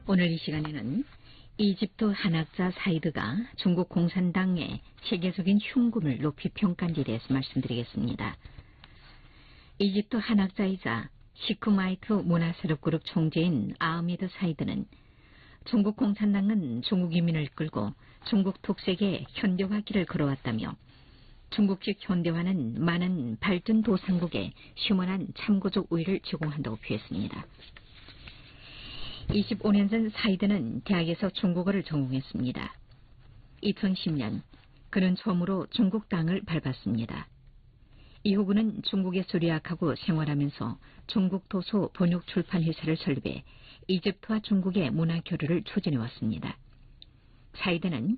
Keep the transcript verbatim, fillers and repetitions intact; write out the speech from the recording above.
오늘 이 시간에는 이집트 한학자 사이드가 중국 공산당의 세계적인 흉금을 높이 평가한 데 대해서 말씀드리겠습니다. 이집트 한학자이자 시크마이트 문화세력 그룹 총재인 아흐메드 사이드는 중국 공산당은 중국 이민을 이끌고 중국 특색의 현대화길을 걸어왔다며 중국식 현대화는 많은 발전 도상국에 시원한 참고적 우위를 제공한다고 표했습니다. 이십오 년 전 사이드는 대학에서 중국어를 전공했습니다. 이천십 년 그는 처음으로 중국 땅을 밟았습니다. 이후 그는 중국에서 유학하고 생활하면서 중국 도서 번역 출판 회사를 설립해 이집트와 중국의 문화 교류를 추진해왔습니다. 사이드는